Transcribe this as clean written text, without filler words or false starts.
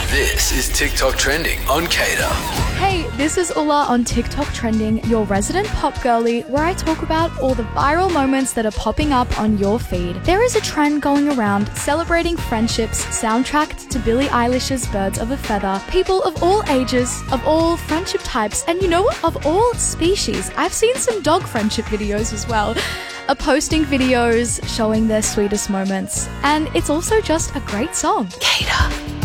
This is TikTok Trending on Cater. Hey, this is Ulla on TikTok Trending, your resident pop girly, where I talk about all the viral moments that are popping up on your feed. There is a trend going around celebrating friendships soundtracked to Billie Eilish's Birds of a Feather. People of all ages, of all friendship types, and you know what? Of all species. I've seen some dog friendship videos as well. Are posting videos showing their sweetest moments. And it's also just a great song. Cater.